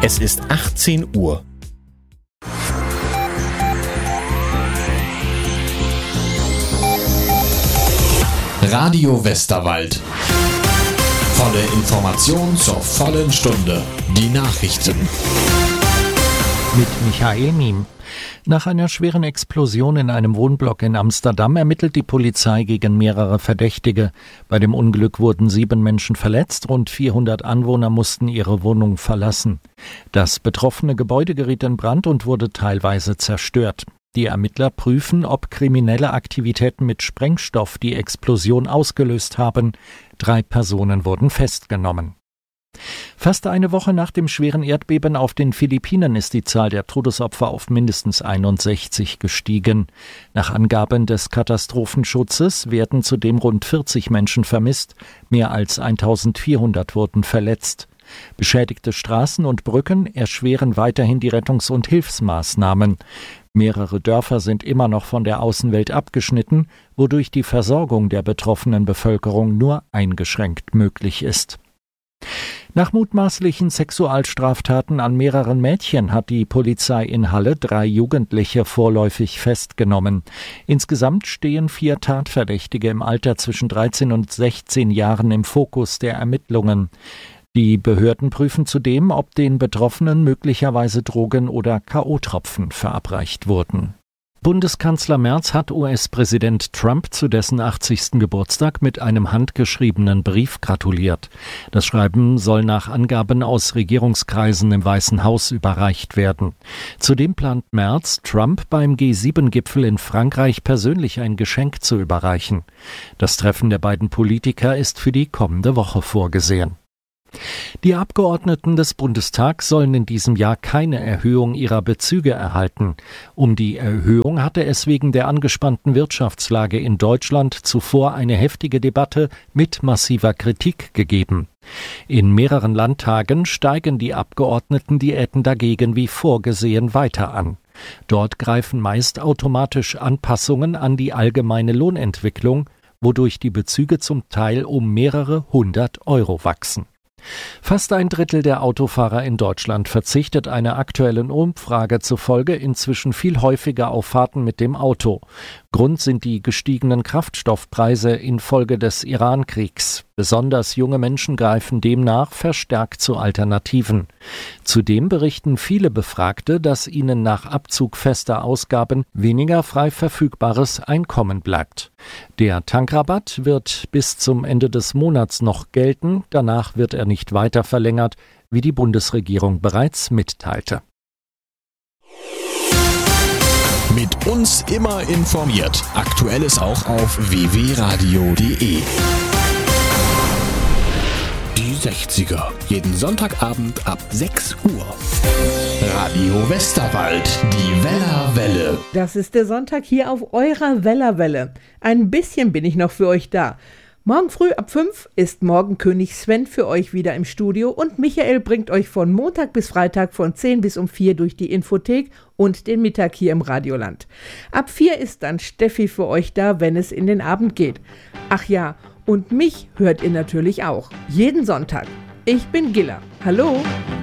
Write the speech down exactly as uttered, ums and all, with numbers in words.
Es ist achtzehn Uhr. Radio Westerwald. Volle Information zur vollen Stunde. Die Nachrichten. Mit Michael Miem. Nach einer schweren Explosion in einem Wohnblock in Amsterdam ermittelt die Polizei gegen mehrere Verdächtige. Bei dem Unglück wurden sieben Menschen verletzt, rund vierhundert Anwohner mussten ihre Wohnung verlassen. Das betroffene Gebäude geriet in Brand und wurde teilweise zerstört. Die Ermittler prüfen, ob kriminelle Aktivitäten mit Sprengstoff die Explosion ausgelöst haben. Drei Personen wurden festgenommen. Fast eine Woche nach dem schweren Erdbeben auf den Philippinen ist die Zahl der Todesopfer auf mindestens einundsechzig gestiegen. Nach Angaben des Katastrophenschutzes werden zudem rund vierzig Menschen vermisst, mehr als eintausendvierhundert wurden verletzt. Beschädigte Straßen und Brücken erschweren weiterhin die Rettungs- und Hilfsmaßnahmen. Mehrere Dörfer sind immer noch von der Außenwelt abgeschnitten, wodurch die Versorgung der betroffenen Bevölkerung nur eingeschränkt möglich ist. Nach mutmaßlichen Sexualstraftaten an mehreren Mädchen hat die Polizei in Halle drei Jugendliche vorläufig festgenommen. Insgesamt stehen vier Tatverdächtige im Alter zwischen dreizehn und sechzehn Jahren im Fokus der Ermittlungen. Die Behörden prüfen zudem, ob den Betroffenen möglicherweise Drogen oder K O-Tropfen verabreicht wurden. Bundeskanzler Merz hat U S-Präsident Trump zu dessen achtzigsten Geburtstag mit einem handgeschriebenen Brief gratuliert. Das Schreiben soll nach Angaben aus Regierungskreisen im Weißen Haus überreicht werden. Zudem plant Merz, Trump beim G sieben Gipfel in Frankreich persönlich ein Geschenk zu überreichen. Das Treffen der beiden Politiker ist für die kommende Woche vorgesehen. Die Abgeordneten des Bundestags sollen in diesem Jahr keine Erhöhung ihrer Bezüge erhalten. Um die Erhöhung hatte es wegen der angespannten Wirtschaftslage in Deutschland zuvor eine heftige Debatte mit massiver Kritik gegeben. In mehreren Landtagen steigen die Abgeordnetendiäten dagegen wie vorgesehen weiter an. Dort greifen meist automatisch Anpassungen an die allgemeine Lohnentwicklung, wodurch die Bezüge zum Teil um mehrere hundert Euro wachsen. Fast ein Drittel der Autofahrer in Deutschland verzichtet einer aktuellen Umfrage zufolge inzwischen viel häufiger auf Fahrten mit dem Auto. Grund sind die gestiegenen Kraftstoffpreise infolge des Iran-Kriegs. Besonders junge Menschen greifen demnach verstärkt zu Alternativen. Zudem berichten viele Befragte, dass ihnen nach Abzug fester Ausgaben weniger frei verfügbares Einkommen bleibt. Der Tankrabatt wird bis zum Ende des Monats noch gelten, danach wird er nicht weiter verlängert, wie die Bundesregierung bereits mitteilte. Mit uns immer informiert. Aktuelles auch auf w w radio punkt d e. Die sechziger. Jeden Sonntagabend ab sechs Uhr. Radio Westerwald, die Wellerwelle. Das ist der Sonntag hier auf eurer Wellerwelle. Ein bisschen bin ich noch für euch da. Morgen früh ab fünf ist Morgenkönig Sven für euch wieder im Studio und Michael bringt euch von Montag bis Freitag von zehn bis um vier durch die Infothek und den Mittag hier im Radioland. Ab vier ist dann Steffi für euch da, wenn es in den Abend geht. Ach ja, und mich hört ihr natürlich auch. Jeden Sonntag. Ich bin Gilla. Hallo.